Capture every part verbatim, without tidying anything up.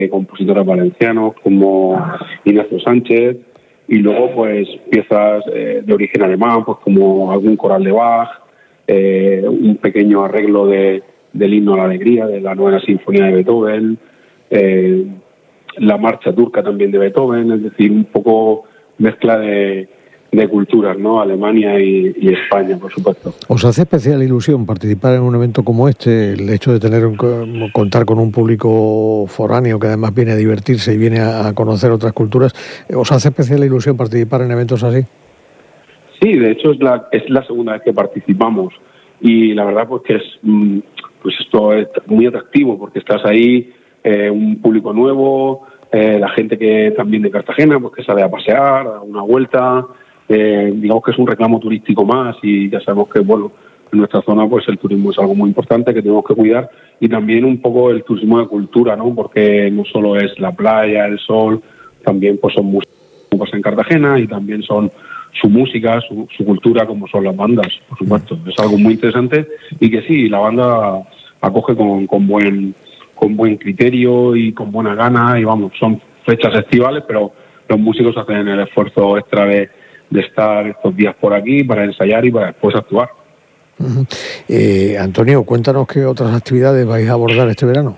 compositores valencianos como Ignacio Sánchez, y luego pues piezas eh, de origen alemán, pues como algún coral de Bach, eh, un pequeño arreglo de, del himno a la alegría, de la novena sinfonía de Beethoven, eh, la marcha turca también de Beethoven, es decir, un poco mezcla de, de culturas, ¿no? Alemania y, y España, por supuesto. ¿Os hace especial ilusión participar en un evento como este, el hecho de tener un, contar con un público foráneo que además viene a divertirse y viene a, a conocer otras culturas? ¿Os hace especial ilusión participar en eventos así? Sí, de hecho es la, es la segunda vez que participamos y la verdad pues que es pues esto es muy atractivo porque estás ahí, eh, un público nuevo, eh, la gente que también de Cartagena pues que sale a pasear, a una vuelta, eh, digamos que es un reclamo turístico más y ya sabemos que bueno en nuestra zona pues el turismo es algo muy importante que tenemos que cuidar y también un poco el turismo de cultura, ¿no? Porque no solo es la playa, el sol, también pues son museos en Cartagena y también son su música, su, su cultura, como son las bandas, por supuesto. Es algo muy interesante y que sí, la banda acoge con, con buen con buen criterio y con buena gana y vamos, son fechas estivales, pero los músicos hacen el esfuerzo extra de, de estar estos días por aquí para ensayar y para después actuar. Uh-huh. eh, Antonio, cuéntanos qué otras actividades vais a abordar este verano.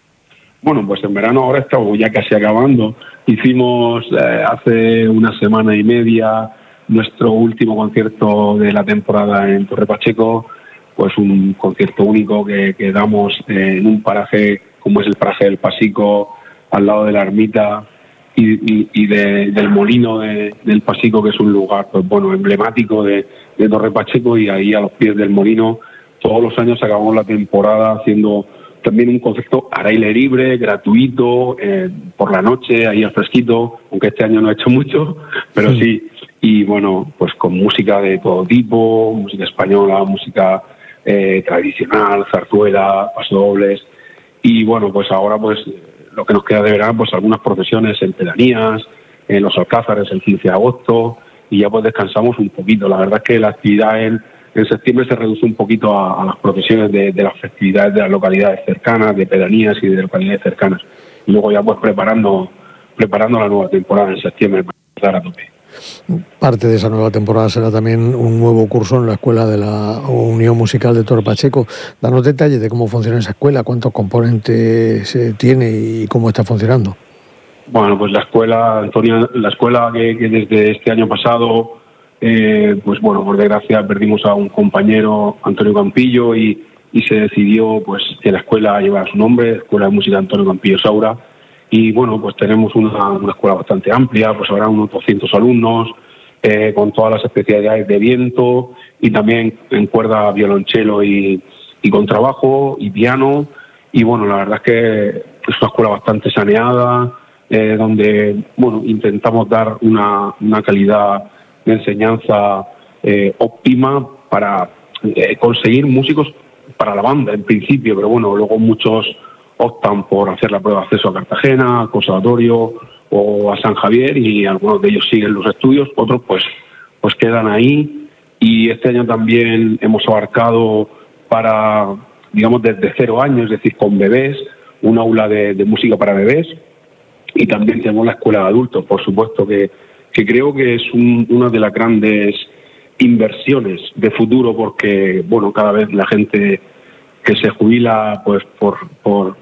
Bueno, pues en verano ahora estamos ya casi acabando. Hicimos eh, hace una semana y media nuestro último concierto de la temporada en Torre Pacheco, pues un concierto único que, que damos eh, en un paraje como es el paraje del Pasico, al lado de la ermita y, y, y de, del molino de, del Pasico, que es un lugar pues bueno emblemático de, de Torre Pacheco, y ahí a los pies del molino todos los años acabamos la temporada haciendo también un concierto al aire libre, gratuito, eh, por la noche, ahí al fresquito, aunque este año no he hecho mucho, pero sí. sí. Y bueno, pues con música de todo tipo, música española, música eh, tradicional, zarzuela, pasodobles. Y bueno, pues ahora pues lo que nos queda de verano, pues algunas procesiones en pedanías, en los Alcázares el quince de agosto, y ya pues descansamos un poquito. La verdad es que la actividad en, en septiembre se reduce un poquito a, a las procesiones de, de las festividades de las localidades cercanas, de pedanías y de localidades cercanas. Y luego ya pues preparando, preparando la nueva temporada en septiembre para empezar a tope. Parte de esa nueva temporada será también un nuevo curso en la Escuela de la Unión Musical de Torre Pacheco. Danos detalles de cómo funciona esa escuela, cuántos componentes eh, tiene y cómo está funcionando. Bueno, pues la escuela, Antonio, la escuela que, que desde este año pasado, eh, pues bueno, por desgracia perdimos a un compañero, Antonio Campillo, y, y se decidió pues que la escuela llevara su nombre, Escuela de Música Antonio Campillo Saura. Y bueno, pues tenemos una, una escuela bastante amplia, pues habrá unos doscientos alumnos, eh, con todas las especialidades de viento y también en cuerda, violonchelo y, y contrabajo y piano. Y bueno, la verdad es que es una escuela bastante saneada, eh, donde bueno intentamos dar una, una calidad de enseñanza eh, óptima para eh, conseguir músicos para la banda en principio, pero bueno, luego muchos optan por hacer la prueba de acceso a Cartagena, al Conservatorio o a San Javier, y algunos de ellos siguen los estudios, otros pues pues quedan ahí. Y este año también hemos abarcado para, digamos, desde cero años, es decir, con bebés, un aula de, de música para bebés, y también tenemos la escuela de adultos, por supuesto, que, que creo que es un, una de las grandes inversiones de futuro, porque bueno, cada vez la gente que se jubila pues por por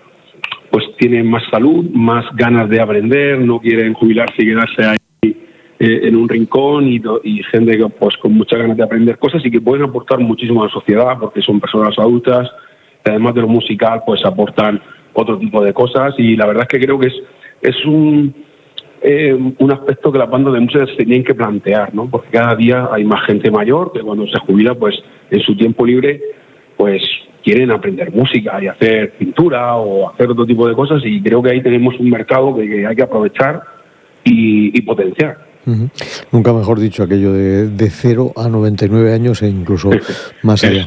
pues tienen más salud, más ganas de aprender, no quieren jubilarse y quedarse ahí eh, en un rincón, y, y gente que pues con muchas ganas de aprender cosas y que pueden aportar muchísimo a la sociedad porque son personas adultas, y además de lo musical pues aportan otro tipo de cosas. Y la verdad es que creo que es, es un, eh, un aspecto que las bandas de música se tienen que plantear, ¿no? Porque cada día hay más gente mayor que cuando se jubila pues en su tiempo libre pues quieren aprender música y hacer pintura o hacer otro tipo de cosas, y creo que ahí tenemos un mercado que, que hay que aprovechar y, y potenciar. Uh-huh. Nunca mejor dicho aquello de, de cero a noventa y nueve años e incluso más allá.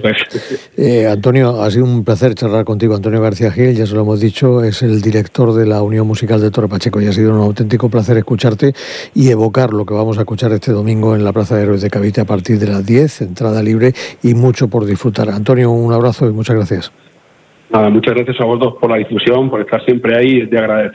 Eh, Antonio, ha sido un placer charlar contigo. Antonio García Gil, ya se lo hemos dicho, es el director de la Unión Musical de Torre Pacheco, y ha sido un auténtico placer escucharte y evocar lo que vamos a escuchar este domingo en la Plaza de Héroes de Cavite a partir de las diez, entrada libre y mucho por disfrutar. Antonio, un abrazo y muchas gracias. Nada, muchas gracias a vosotros por la difusión, por estar siempre ahí, es de agradecer.